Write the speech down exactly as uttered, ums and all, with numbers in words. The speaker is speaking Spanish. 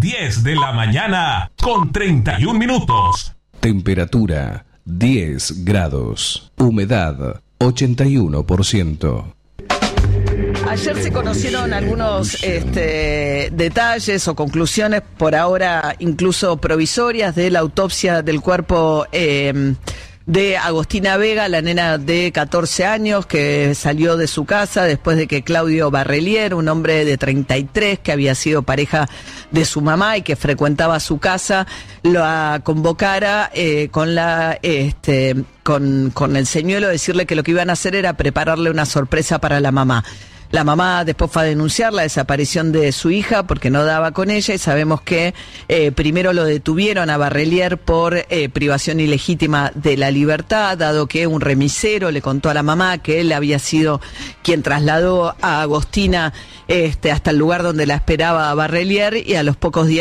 diez de la mañana con treinta y un minutos. Temperatura diez grados. Humedad ochenta y uno por ciento. Ayer se conocieron algunos este, detalles o conclusiones, por ahora incluso provisorias, de la autopsia del cuerpo eh, de Agostina Vega, la nena de catorce años que salió de su casa después de que Claudio Barrelier, un hombre de treinta y tres que había sido pareja de su mamá y que frecuentaba su casa, la convocara eh, con la este con, con el señuelo, decirle que lo que iban a hacer era prepararle una sorpresa para la mamá. La mamá después fue a denunciar la desaparición de su hija porque no daba con ella, y sabemos que eh, primero lo detuvieron a Barrelier por eh, privación ilegítima de la libertad, dado que un remisero le contó a la mamá que él había sido quien trasladó a Agostina este, hasta el lugar donde la esperaba a Barrelier, y a los pocos días